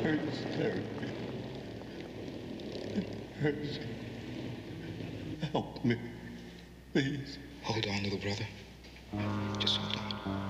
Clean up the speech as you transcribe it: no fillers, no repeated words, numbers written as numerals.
hurts terribly. It hurts. Help me, please. Hold on, little brother. Just hold on.